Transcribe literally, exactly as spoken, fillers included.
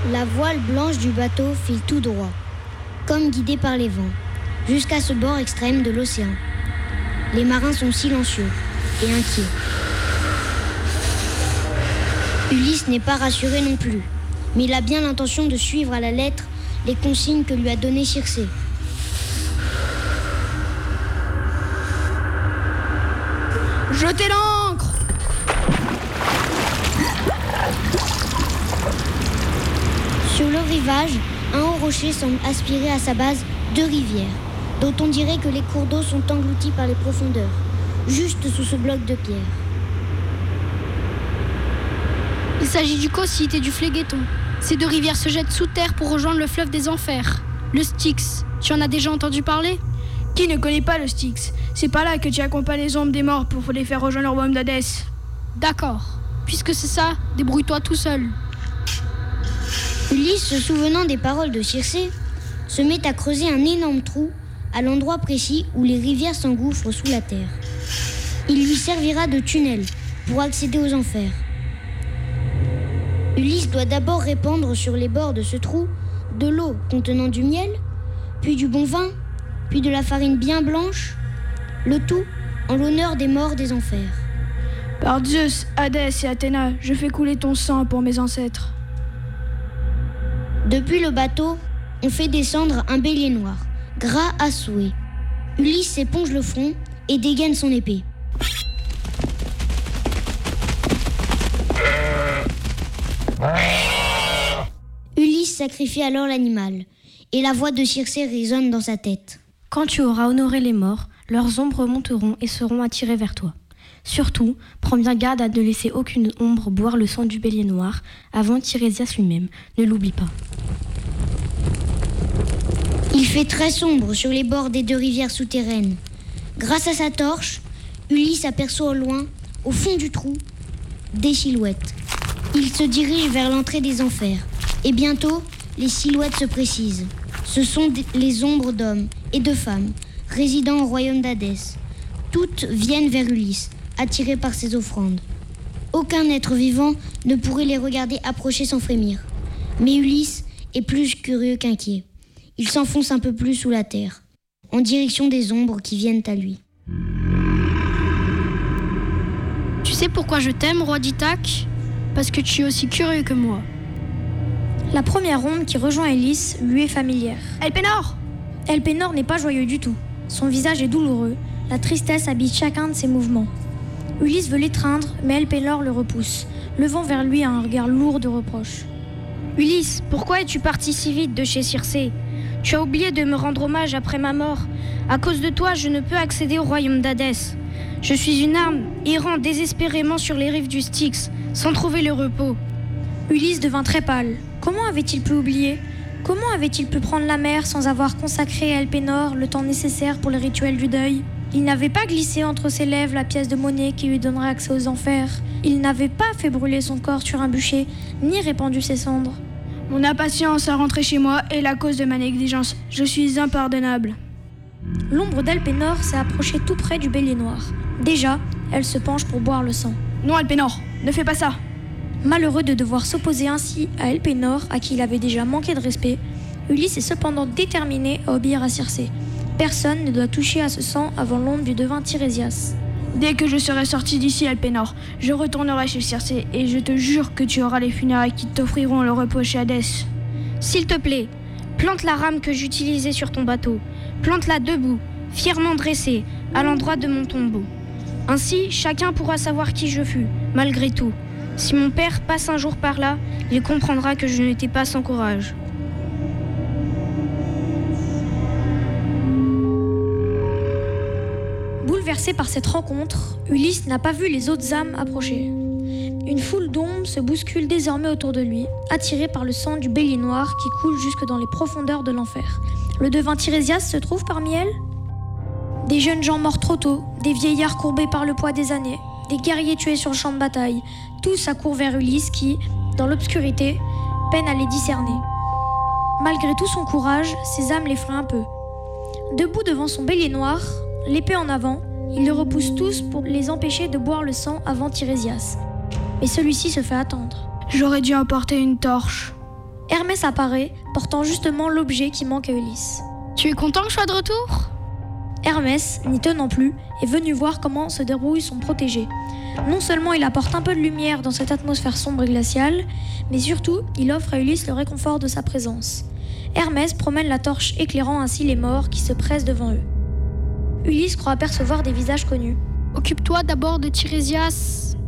La voile blanche du bateau file tout droit, comme guidée par les vents, jusqu'à ce bord extrême de l'océan. Les marins sont silencieux et inquiets. Ulysse n'est pas rassuré non plus, mais il a bien l'intention de suivre à la lettre les consignes que lui a données Circé. Jetez l'ancre! Sur le rivage, un haut rocher semble aspirer à sa base deux rivières, dont on dirait que les cours d'eau sont engloutis par les profondeurs, juste sous ce bloc de pierre. Il s'agit du Cocyte et du Phlégeton. Ces deux rivières se jettent sous terre pour rejoindre le fleuve des Enfers, le Styx. Tu en as déjà entendu parler ? Qui ne connaît pas le Styx ? C'est pas là que tu accompagnes les ombres des morts pour les faire rejoindre le royaume d'Hadès. D'accord. Puisque c'est ça, débrouille-toi tout seul. Ulysse, se souvenant des paroles de Circé, se met à creuser un énorme trou à l'endroit précis où les rivières s'engouffrent sous la terre. Il lui servira de tunnel pour accéder aux enfers. Ulysse doit d'abord répandre sur les bords de ce trou de l'eau contenant du miel, puis du bon vin, puis de la farine bien blanche, le tout en l'honneur des morts des enfers. Par Zeus, Hadès et Athéna, je fais couler ton sang pour mes ancêtres. Depuis le bateau, on fait descendre un bélier noir, gras à souhait. Ulysse s'éponge le front et dégaine son épée. Ulysse sacrifie alors l'animal, et la voix de Circé résonne dans sa tête. Quand tu auras honoré les morts, leurs ombres monteront et seront attirées vers toi. Surtout, prends bien garde à ne laisser aucune ombre boire le sang du bélier noir avant Tirésias lui-même. Ne l'oublie pas. Il fait très sombre sur les bords des deux rivières souterraines. Grâce à sa torche, Ulysse aperçoit au loin, au fond du trou, des silhouettes. Il se dirige vers l'entrée des enfers. Et bientôt, les silhouettes se précisent. Ce sont les ombres d'hommes et de femmes résidant au royaume d'Hadès. Toutes viennent vers Ulysse, attirées par ses offrandes. Aucun être vivant ne pourrait les regarder approcher sans frémir. Mais Ulysse est plus curieux qu'inquiet. Il s'enfonce un peu plus sous la terre, en direction des ombres qui viennent à lui. Tu sais pourquoi je t'aime, roi d'Ithaque ? Parce que tu es aussi curieux que moi. La première ombre qui rejoint Ulysse lui est familière. Elpénor ! Elpénor n'est pas joyeux du tout. Son visage est douloureux. La tristesse habite chacun de ses mouvements. Ulysse veut l'étreindre, mais Elpénor le repousse, levant vers lui un regard lourd de reproches. Ulysse, pourquoi es-tu parti si vite de chez Circé ? Tu as oublié de me rendre hommage après ma mort. À cause de toi, je ne peux accéder au royaume d'Hadès. Je suis une âme errant désespérément sur les rives du Styx, sans trouver le repos. Ulysse devint très pâle. Comment avait-il pu oublier ? Comment avait-il pu prendre la mer sans avoir consacré à Elpénor le temps nécessaire pour le rituel du deuil ? Il n'avait pas glissé entre ses lèvres la pièce de monnaie qui lui donnerait accès aux enfers. Il n'avait pas fait brûler son corps sur un bûcher, ni répandu ses cendres. Mon impatience à rentrer chez moi est la cause de ma négligence. Je suis impardonnable. L'ombre d'Elpénor s'est approchée tout près du bélier noir. Déjà, elle se penche pour boire le sang. Non, Elpénor, ne fais pas ça. Malheureux de devoir s'opposer ainsi à Elpénor, à qui il avait déjà manqué de respect, Ulysse est cependant déterminé à obéir à Circé. Personne ne doit toucher à ce sang avant l'ombre du devin Tirésias. Dès que je serai sorti d'ici, Elpénor, je retournerai chez Circé et je te jure que tu auras les funérailles qui t'offriront le repos chez Hadès. S'il te plaît, plante la rame que j'utilisais sur ton bateau. Plante-la debout, fièrement dressée, à l'endroit de mon tombeau. Ainsi, chacun pourra savoir qui je fus, malgré tout. Si mon père passe un jour par là, il comprendra que je n'étais pas sans courage. Bouleversé par cette rencontre, Ulysse n'a pas vu les autres âmes approcher. Une foule d'ombres se bouscule désormais autour de lui, attirée par le sang du bélier noir qui coule jusque dans les profondeurs de l'enfer. Le devin Tirésias se trouve parmi elles ? Des jeunes gens morts trop tôt, des vieillards courbés par le poids des années, des guerriers tués sur le champ de bataille, tous accourent vers Ulysse qui, dans l'obscurité, peine à les discerner. Malgré tout son courage, ses âmes l'effraient un peu. Debout devant son bélier noir, l'épée en avant, il les repousse tous pour les empêcher de boire le sang avant Tirésias. Mais celui-ci se fait attendre. J'aurais dû emporter une torche. Hermès apparaît, portant justement l'objet qui manque à Ulysse. Tu es content que je sois de retour ? Hermès, n'y tenant plus, est venu voir comment se débrouille son protégé. Non seulement il apporte un peu de lumière dans cette atmosphère sombre et glaciale, mais surtout, il offre à Ulysse le réconfort de sa présence. Hermès promène la torche éclairant ainsi les morts qui se pressent devant eux. Ulysse croit apercevoir des visages connus. Occupe-toi d'abord de Tirésias.